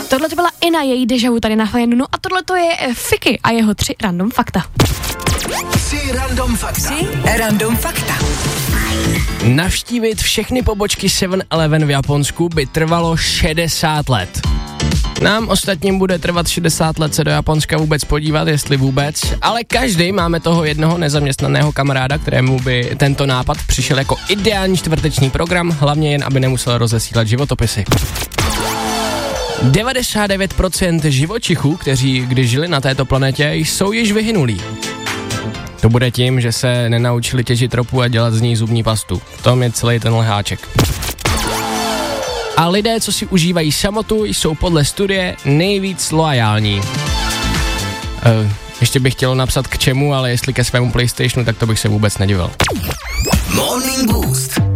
Tohle to byla i na její dejavu tady na Fajnu. No a tohle to je Fiky a jeho 3 random fakta. 3 random fakta. Navštívit všechny pobočky 7-Eleven v Japonsku by trvalo 60 let. Nám ostatním bude trvat 60 let se do Japonska vůbec podívat, jestli vůbec, ale každý máme toho jednoho nezaměstnaného kamaráda, kterému by tento nápad přišel jako ideální čtvrteční program, hlavně jen, aby nemusel rozesílat životopisy. 99% živočichů, kteří kdy žili na této planetě, jsou již vyhynulí. To bude tím, že se nenaučili těžit ropu a dělat z ní zubní pastu. V tom je celý ten háček. A lidé, co si užívají samotu, jsou podle studie nejvíc loajální. Ještě bych chtěl napsat k čemu, ale jestli ke svému PlayStationu, tak to bych se vůbec nedivil. Morning Boost.